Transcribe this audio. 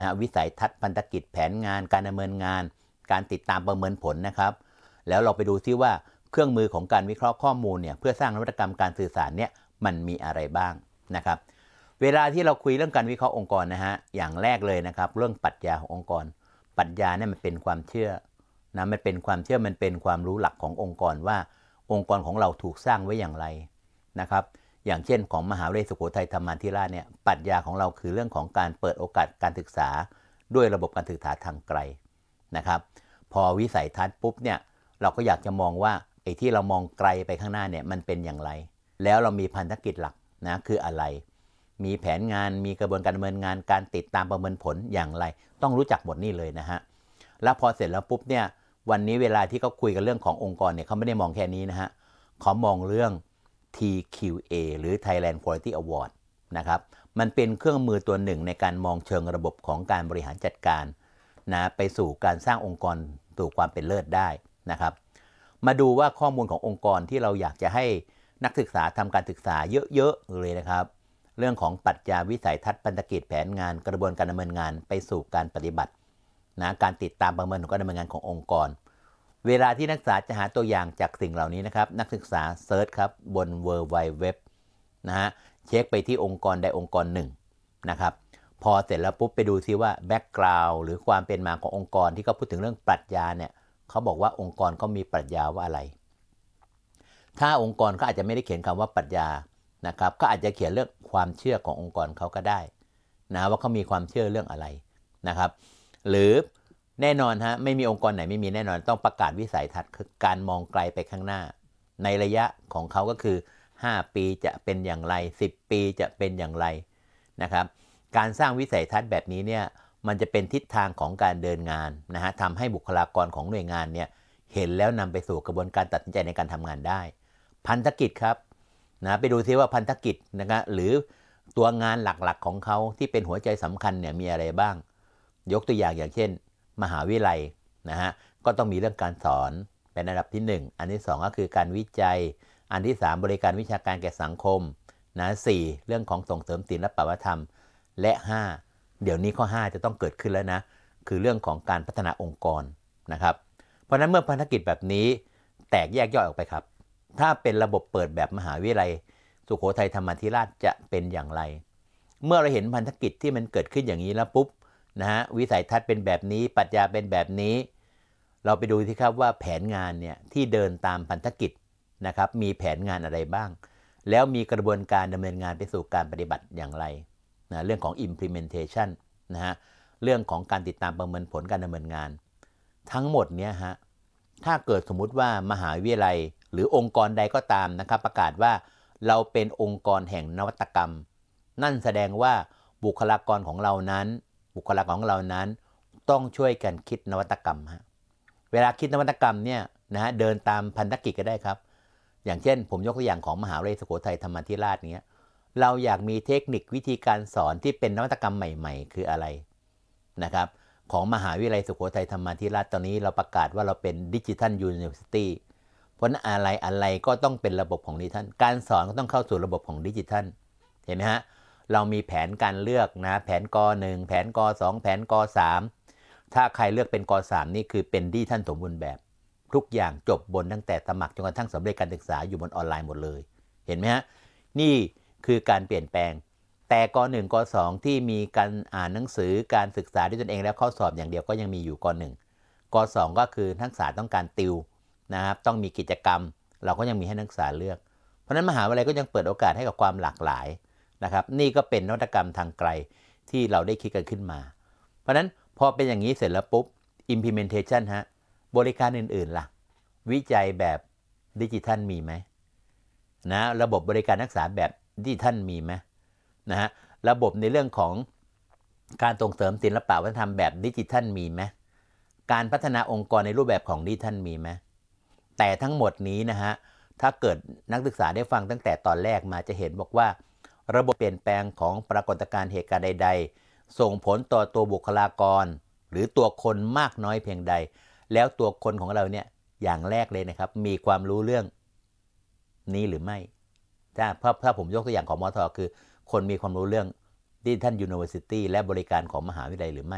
วิสัยทัศน์พันธกิจแผนงานการดำเนินงานการติดตามประเมินผลนะครับแล้วเราไปดูซิว่าเครื่องมือของการวิเคราะห์ข้อมูลเนี่ยเพื่อสร้างนวัตกรรมการสื่อสารเนี่ยมันมีอะไรบ้างนะครับเวลาที่เราคุยเรื่องการวิเคราะห์องค์กรนะฮะอย่างแรกเลยนะครับเรื่องปรัชญาขององค์กรปรัชญาเนี่ยมันเป็นความเชื่อนะมันเป็นความเชื่อมันเป็นความรู้หลักขององค์กรว่าองค์กรของเราถูกสร้างไว้อย่างไรนะครับอย่างเช่นของมหาวิทยาลัยสุโขทัยธรรมาธิราชเนี่ยปรัชญาของเราคือเรื่องของการเปิดโอกาสการศึกษาด้วยระบบการศึกษาทางไกลนะครับพอวิสัยทัศน์ปุ๊บเนี่ยเราก็อยากจะมองว่าไอ้ที่เรามองไกลไปข้างหน้าเนี่ยมันเป็นอย่างไรแล้วเรามีพันธกิจหลักนะคืออะไรมีแผนงานมีกระบวนการดำเนินงานการติดตามประเมินผลอย่างไรต้องรู้จักหมดนี่เลยนะฮะแล้วพอเสร็จแล้วปุ๊บเนี่ยวันนี้เวลาที่เขาคุยกันเรื่องขององค์กรเนี่ยเขาไม่ได้มองแค่นี้นะฮะเขามองเรื่อง TQA หรือ Thailand Quality Award นะครับมันเป็นเครื่องมือตัวหนึ่งในการมองเชิงระบบของการบริหารจัดการนะไปสู่การสร้างองค์กรสู่ความเป็นเลิศได้นะครับมาดูว่าข้อมูลขององค์กรที่เราอยากจะให้นักศึกษาทำการศึกษาเยอะๆเลยนะครับเรื่องของปรัชญาวิสัยทัศน์พันธกิจแผนงานกระบวนการดำเนินงานไปสู่การปฏิบัตินะการติดตามประเมินของการดำเนินงานขององค์กรเวลาที่นักศึกษาจะหาตัวอย่างจากสิ่งเหล่านี้นะครับนักศึกษาเซิร์ชครับบน World Wide Web นะฮะเช็คไปที่องค์กรใดองค์กรหนึ่งนะครับพอเสร็จแล้วปุ๊บไปดูซิว่าแบ็กกราวด์หรือความเป็นมาขององค์กรที่เขาพูดถึงเรื่องปรัชญาเนี่ยเขาบอกว่าองค์กรเขามีปรัชญาว่าอะไรถ้าองค์กรเขาอาจจะไม่ได้เขียนคำว่าปรัชญานะครับก็อาจจะเขียนเรื่องความเชื่อขององค์กรเขาก็ได้นะว่าเขามีความเชื่อเรื่องอะไรนะครับหรือแน่นอนฮะไม่มีองค์กรไหนไม่มีแน่นอนต้องประกาศวิสัยทัศน์คือการมองไกลไปข้างหน้าในระยะของเขาก็คือ5 ปีจะเป็นอย่างไร10 ปีจะเป็นอย่างไรนะครับการสร้างวิสัยทัศน์แบบนี้เนี่ยมันจะเป็นทิศทางของการเดินงานนะฮะทำให้บุคลากรของหน่วยงานเนี่ยเห็นแล้วนำไปสู่กระบวนการตัดสินใจในการทำงานได้พันธกิจครับนะไปดูซิว่าพันธกิจนะครับหรือตัวงานหลักๆของเขาที่เป็นหัวใจสำคัญเนี่ยมีอะไรบ้างยกตัวอย่างเช่นมหาวิทยาลัยนะฮะก็ต้องมีเรื่องการสอนเป็นอันดับที่1อันที่2ก็คือการวิจัยอันที่3บริการวิชาการแก่สังคมนะ4เรื่องของส่งเสริมศิลปวัฒนธรรมและ5เดี๋ยวนี้ข้อ5จะต้องเกิดขึ้นแล้วนะคือเรื่องของการพัฒนาองค์กรนะครับเพราะฉะนั้นเมื่อพันธกิจแบบนี้แตกแยกย่อยออกไปครับถ้าเป็นระบบเปิดแบบมหาวิทยาลัยสุโขทัยธรรมาธิราชจะเป็นอย่างไรเมื่อเราเห็นพันธกิจที่มันเกิดขึ้นอย่างนี้แล้วปุ๊บนะฮะวิสัยทัศน์เป็นแบบนี้ปรัชญาเป็นแบบนี้เราไปดูสิครับว่าแผนงานเนี่ยที่เดินตามพันธกิจนะครับมีแผนงานอะไรบ้างแล้วมีกระบวนการดำเนินงานไปสู่การปฏิบัติอย่างไรนะเรื่องของ implementation นะฮะเรื่องของการติดตามประเมินผลการดำเนินงานทั้งหมดเนี้ยฮะถ้าเกิดสมมุติว่ามหาวิทยาลัยหรือองค์กรใดก็ตามนะครับประกาศว่าเราเป็นองค์กรแห่งนวัตกรรมนั่นแสดงว่าบุคลากรของเรานั้นต้องช่วยกันคิดนวัตกรรมฮะเวลาคิดนวัตกรรมเนี่ยนะฮะเดินตามพันธกิจก็ได้ครับอย่างเช่นผมยกตัวอย่างของมหาวิทยาลัยสุโขทัยธรรมาธิราชเนี้ยเราอยากมีเทคนิควิธีการสอนที่เป็นนวัตกรรมใหม่ๆคืออะไรนะครับของมหาวิทยาลัยสุโขทัยธรรมาธิราชตอนนี้เราประกาศว่าเราเป็นดิจิทัลยูนิเวอร์ซิตี้เพราะนั้นอะไรก็ต้องเป็นระบบของดิจิทัลการสอนก็ต้องเข้าสู่ระบบของดิจิทัลเห็นไหมฮะเรามีแผนการเลือกนะแผนก1แผนก2แผนก3ถ้าใครเลือกเป็นก3นี่คือเป็นดิจิทัลสมบูรณ์แบบทุกอย่างจบบนตั้งแต่สมัครจนกระทั่งสำเร็จการศึกษาอยู่บนออนไลน์หมดเลยเห็นไหมฮะนี่คือการเปลี่ยนแปลงแต่ก1ก2ที่มีการอ่านหนังสือการศึกษาด้วยตนเองแล้วข้อสอบอย่างเดียวก็ยังมีอยู่ก1ก2ก็คือนักศึกษาต้องการติวนะครับต้องมีกิจกรรมเราก็ยังมีให้นักศึกษาเลือกเพราะฉะนั้นมหาวิทยาลัยก็ยังเปิดโอกาสให้กับความหลากหลายนะครับนี่ก็เป็นนวัตกรรมทางไกลที่เราได้คิดกันขึ้นมาเพราะฉะนั้นพอเป็นอย่างนี้เสร็จแล้วปุ๊บ implementation ฮะบริการอื่นๆล่ะวิจัยแบบดิจิทัลมีไหมนะระบบบริการนักศึกษาแบบดิจิทัลมีไหมนะฮะระบบในเรื่องของการส่งเสริมศิลปวัฒนธรรมแบบดิจิทัลมีไหมการพัฒนาองค์กรในรูปแบบของดิจิทัลมีไหมแต่ทั้งหมดนี้นะฮะถ้าเกิดนักศึกษาได้ฟังตั้งแต่ตอนแรกมาจะเห็นบอกว่าระบบเปลี่ยนแปลงของปรากฏการณ์เหตุการณ์ใดๆส่งผลต่อตัวบุคลากรหรือตัวคนมากน้อยเพียงใดแล้วตัวคนของเราเนี่ยอย่างแรกเลยนะครับมีความรู้เรื่องนี้หรือไม่ถ้าผมยกตัวอย่างของมทคือคนมีความรู้เรื่องดิจิทัลยูนิเวอร์ซิตี้และบริการของมหาวิทยาลัยหรือไม่